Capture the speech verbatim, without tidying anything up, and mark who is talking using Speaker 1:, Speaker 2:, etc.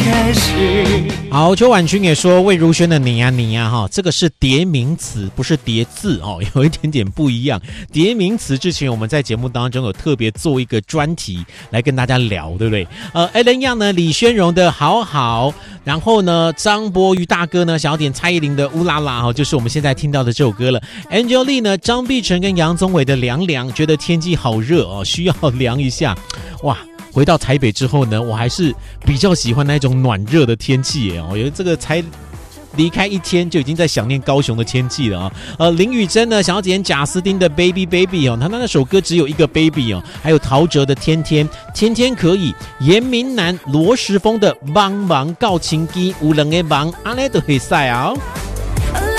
Speaker 1: 开始。
Speaker 2: 好，邱婉君也说魏如萱的你呀、啊、你呀、啊、哈，这个是叠名词，不是叠字哦，有一点点不一样。叠名词之前我们在节目当中有特别做一个专题来跟大家聊，对不对？呃 ，Alan Yang 呢，李宣荣的好好，然后呢，张博瑜大哥呢想要点蔡依林的乌拉拉哈，就是我们现在听到的这首歌了。Angel Lee 呢，张碧晨跟杨宗纬的凉凉，觉得天气好热哦，需要凉一下，哇。回到台北之后呢，我还是比较喜欢那种暖热的天气耶。我觉得这个才离开一天就已经在想念高雄的天气了啊。呃，林宇珍呢想要点贾斯汀的 Baby Baby 哦，他那首歌只有一个 Baby 哦，还有陶喆的天天天天可以，严明南罗时丰的帮忙告情机，有人的忙，安尼就会赛啊。